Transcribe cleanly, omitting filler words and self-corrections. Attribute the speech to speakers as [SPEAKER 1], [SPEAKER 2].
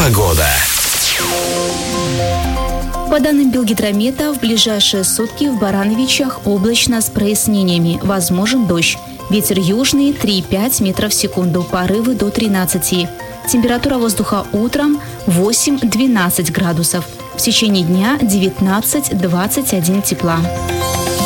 [SPEAKER 1] Погода.
[SPEAKER 2] По данным Белгидромета, в ближайшие сутки в Барановичах облачно с прояснениями. Возможен дождь. Ветер южный 3,5 метров в секунду, порывы до 13. Температура воздуха утром 8-12 градусов. В течение дня 19-21 тепла.